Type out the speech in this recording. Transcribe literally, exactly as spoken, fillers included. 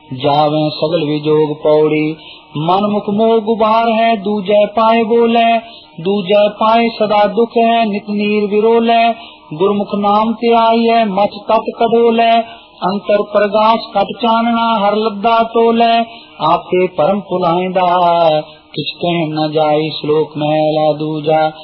जावे सगल विजोग पौड़ी। मन मुख मोह गुबार है दूजै पाए बोले, दूजै पाए सदा दुख है नित नीर विरोले। गुरमुख नाम ते आई है मच तत कढोले, अंतर प्रगाश कट चानना हर लद्दा टोले। आपे परम पुलाइंदा किछ कह न जाई, श्लोक महला दूजा।